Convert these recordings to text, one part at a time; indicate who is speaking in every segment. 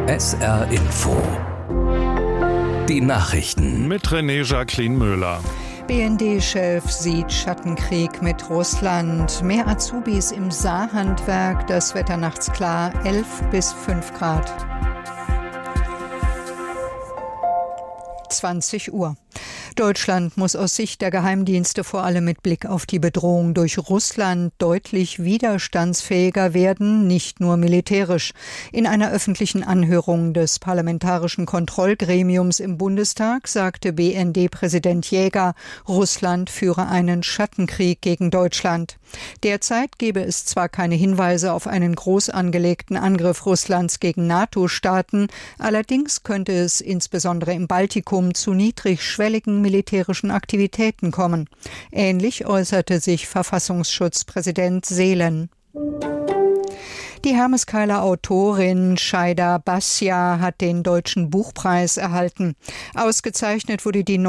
Speaker 1: SR Info. Die Nachrichten.
Speaker 2: Mit René Jacqueline Möhler.
Speaker 3: BND-Chef sieht Schattenkrieg mit Russland. Mehr Azubis im Saarhandwerk. Das Wetter nachts klar, 11 bis 5 Grad. 20 Uhr. Deutschland muss aus Sicht der Geheimdienste vor allem mit Blick auf die Bedrohung durch Russland deutlich widerstandsfähiger werden, nicht nur militärisch. In einer öffentlichen Anhörung des Parlamentarischen Kontrollgremiums im Bundestag sagte BND-Präsident Jäger, Russland führe einen Schattenkrieg gegen Deutschland. Derzeit gebe es zwar keine Hinweise auf einen groß angelegten Angriff Russlands gegen NATO-Staaten, allerdings könnte es insbesondere im Baltikum zu niedrigschwelligen militärischen Aktivitäten kommen. Ähnlich äußerte sich Verfassungsschutzpräsident Seelen. Die Hermeskeiler Autorin Shaida Basya hat den Deutschen Buchpreis erhalten. Ausgezeichnet wurde die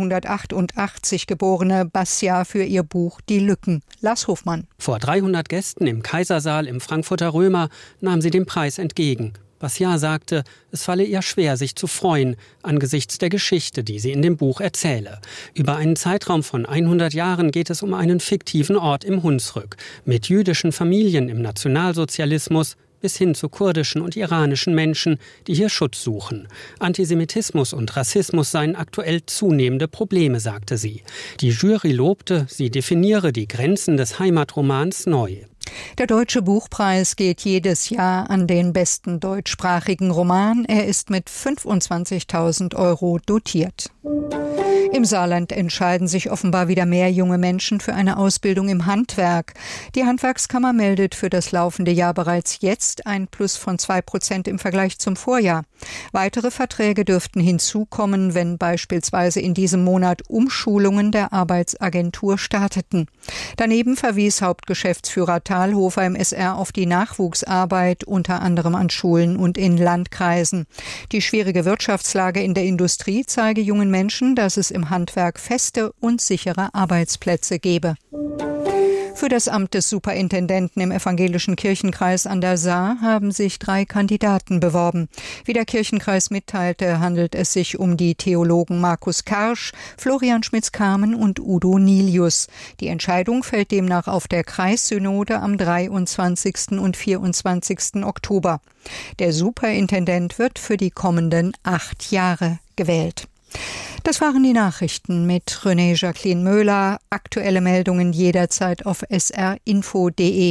Speaker 3: 1988 geborene Basya für ihr Buch Die Lücken. Lars Hofmann.
Speaker 4: Vor 300 Gästen im Kaisersaal im Frankfurter Römer nahm sie den Preis entgegen. Basya sagte, es falle ihr schwer, sich zu freuen, angesichts der Geschichte, die sie in dem Buch erzähle. Über einen Zeitraum von 100 Jahren geht es um einen fiktiven Ort im Hunsrück, mit jüdischen Familien im Nationalsozialismus bis hin zu kurdischen und iranischen Menschen, die hier Schutz suchen. Antisemitismus und Rassismus seien aktuell zunehmende Probleme, sagte sie. Die Jury lobte, sie definiere die Grenzen des Heimatromans neu.
Speaker 3: Der Deutsche Buchpreis geht jedes Jahr an den besten deutschsprachigen Roman. Er ist mit 25.000 € dotiert. Im Saarland entscheiden sich offenbar wieder mehr junge Menschen für eine Ausbildung im Handwerk. Die Handwerkskammer meldet für das laufende Jahr bereits jetzt ein Plus von 2% im Vergleich zum Vorjahr. Weitere Verträge dürften hinzukommen, wenn beispielsweise in diesem Monat Umschulungen der Arbeitsagentur starteten. Daneben verwies Hauptgeschäftsführer Thalhofer im SR auf die Nachwuchsarbeit, unter anderem an Schulen und in Landkreisen. Die schwierige Wirtschaftslage in der Industrie zeige jungen Menschen, dass es im Handwerk feste und sichere Arbeitsplätze gebe. Für das Amt des Superintendenten im evangelischen Kirchenkreis an der Saar haben sich 3 Kandidaten beworben. Wie der Kirchenkreis mitteilte, handelt es sich um die Theologen Markus Karsch, Florian Schmitz-Kamen und Udo Nilius. Die Entscheidung fällt demnach auf der Kreissynode am 23. und 24. Oktober. Der Superintendent wird für die kommenden 8 Jahre gewählt. Das waren die Nachrichten mit René Jacqueline Möhler. Aktuelle Meldungen jederzeit auf srinfo.de.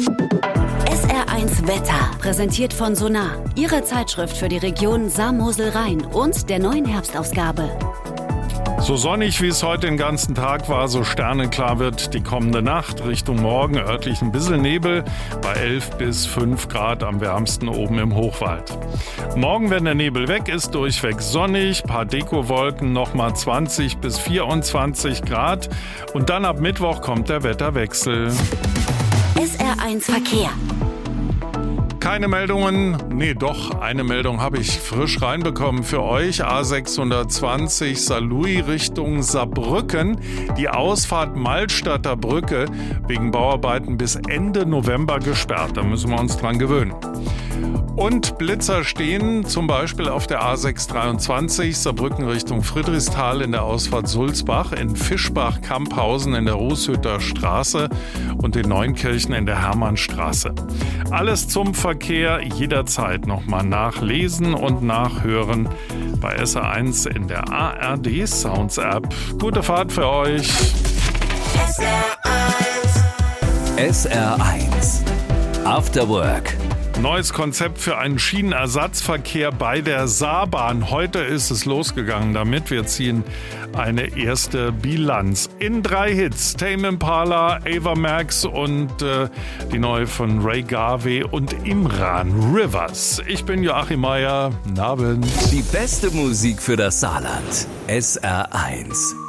Speaker 5: SR1 Wetter, präsentiert von Sonar, Ihre Zeitschrift für die Region Saar-Mosel-Rhein und der neuen Herbstausgabe.
Speaker 2: So sonnig, wie es heute den ganzen Tag war, so sternenklar wird die kommende Nacht. Richtung Morgen örtlich ein bisschen Nebel, bei 11 bis 5 Grad am wärmsten oben im Hochwald. Morgen, wenn der Nebel weg ist, durchweg sonnig, paar Dekowolken, nochmal 20 bis 24 Grad. Und dann ab Mittwoch kommt der Wetterwechsel.
Speaker 5: SR1 Verkehr.
Speaker 2: Keine Meldungen, eine Meldung habe ich frisch reinbekommen für euch. A620 Saarlouis Richtung Saarbrücken. Die Ausfahrt Malstadter Brücke wegen Bauarbeiten bis Ende November gesperrt. Da müssen wir uns dran gewöhnen. Und Blitzer stehen zum Beispiel auf der A623 Saarbrücken Richtung Friedrichsthal in der Ausfahrt Sulzbach, in Fischbach-Kamphausen in der Rußhütter Straße und in Neunkirchen in der Hermannstraße. Alles zum Verkehr jederzeit nochmal nachlesen und nachhören bei SR1 in der ARD Sounds App. Gute Fahrt für euch.
Speaker 1: SR1 After Work.
Speaker 2: Neues Konzept für einen Schienenersatzverkehr bei der Saarbahn. Heute ist es losgegangen damit. Wir ziehen eine erste Bilanz. In 3 Hits. Tame Impala, Ava Max und die neue von Ray Garvey und Imran, Rivers. Ich bin Joachim Meier. Guten Abend.
Speaker 1: Die beste Musik für das Saarland. SR1.